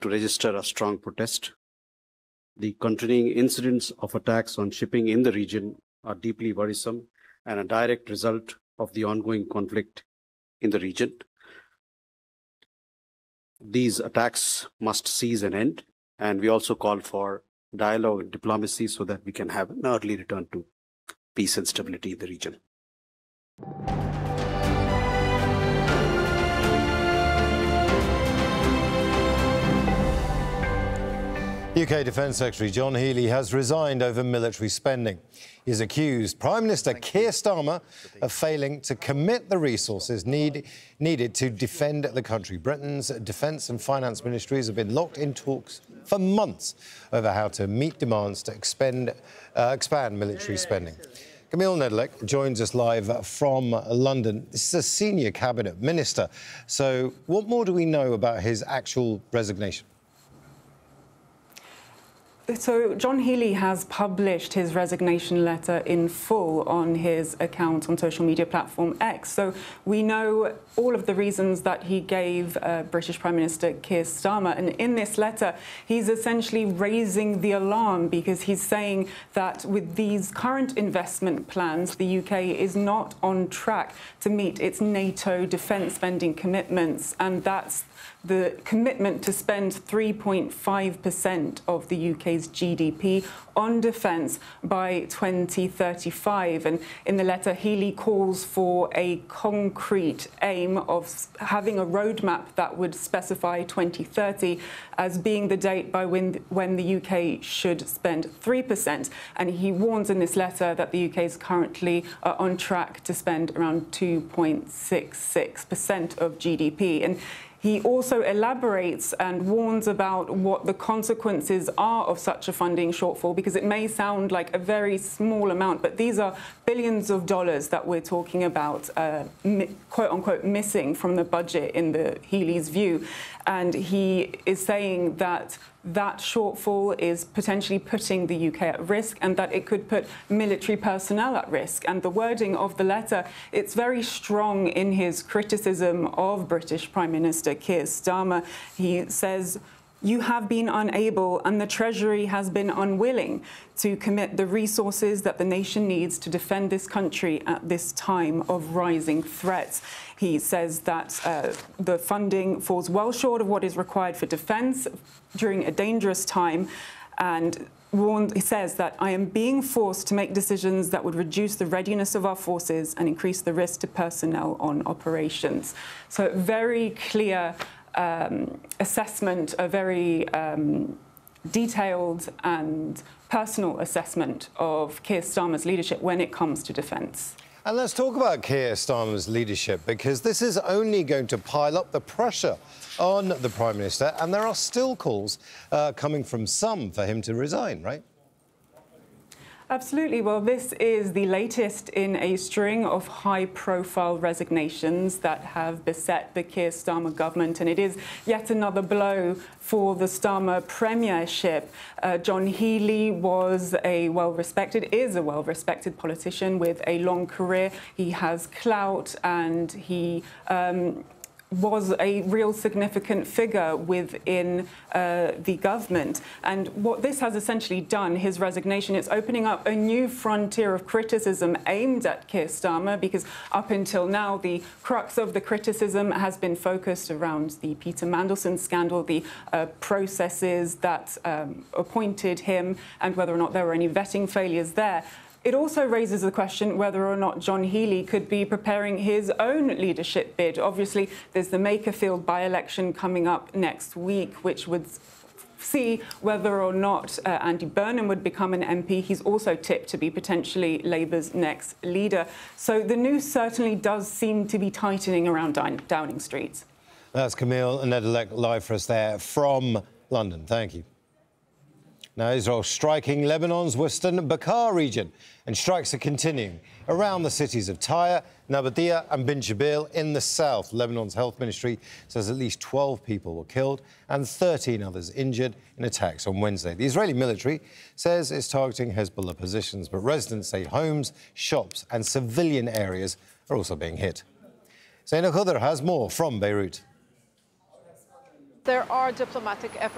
to register a strong protest. The continuing incidents of attacks on shipping in the region are deeply worrisome and a direct result of the ongoing conflict in the region. These attacks must cease and end, and we also call for dialogue and diplomacy so that we can have an early return to peace and stability in the region. UK Defence Secretary John Healey has resigned over military spending. He has accused Prime Minister Keir Starmer of failing to commit the resources needed to defend the country. Britain's Defence and Finance ministries have been locked in talks for months over how to meet demands to expand military spending. Camille Nedelec joins us live from London. This is a senior cabinet minister. So what more do we know about his actual resignation? So John Healey has published his resignation letter in full on his account on social media platform X. So we know all of the reasons that he gave British Prime Minister Keir Starmer. And in this letter, he's essentially raising the alarm because he's saying that with these current investment plans, the UK is not on track to meet its NATO defence spending commitments. And that's the commitment to spend 3.5% of the UK's GDP on defence by 2035. And in the letter, Healey calls for a concrete aim of having a roadmap that would specify 2030 as being the date by when the UK should spend 3%. And he warns in this letter that the UK is currently on track to spend around 2.66% of GDP. And he also elaborates and warns about what the consequences are of such a funding shortfall, because it may sound like a very small amount, but these are billions of dollars that we're talking about, quote-unquote, missing from the budget in the Healey's view. And he is saying that that shortfall is potentially putting the UK at risk and that it could put military personnel at risk. And the wording of the letter, it's very strong in his criticism of British Prime Minister Keir Starmer. He says, "You have been unable and the Treasury has been unwilling to commit the resources that the nation needs to defend this country at this time of rising threats." He says that the funding falls well short of what is required for defence during a dangerous time, and he says that "I am being forced to make decisions that would reduce the readiness of our forces and increase the risk to personnel on operations." So very clear assessment, a very detailed and personal assessment of Keir Starmer's leadership when it comes to defence. And let's talk about Keir Starmer's leadership, because this is only going to pile up the pressure on the Prime Minister, and there are still calls coming from some for him to resign, right? Absolutely. Well, this is the latest in a string of high-profile resignations that have beset the Keir Starmer government, and it is yet another blow for the Starmer premiership. John Healey is a well-respected politician with a long career. He has clout, and he was a real significant figure within the government. And what this has essentially done, his resignation, it's opening up a new frontier of criticism aimed at Keir Starmer, because up until now, the crux of the criticism has been focused around the Peter Mandelson scandal, the processes that appointed him, and whether or not there were any vetting failures there. It also raises the question whether or not John Healey could be preparing his own leadership bid. Obviously, there's the Makerfield by-election coming up next week, which would see whether or not Andy Burnham would become an MP. He's also tipped to be potentially Labour's next leader. So the news certainly does seem to be tightening around Downing Street. That's Camille Nedelec live for us there from London. Thank you. Now, Israel striking Lebanon's western Bekaa region, and strikes are continuing around the cities of Tyre, Nabatieh and Bin Jbeil in the south. Lebanon's health ministry says at least 12 people were killed and 13 others injured in attacks on Wednesday. The Israeli military says it's targeting Hezbollah positions, but residents say homes, shops and civilian areas are also being hit. Zainab Khudr has more from Beirut. There are diplomatic efforts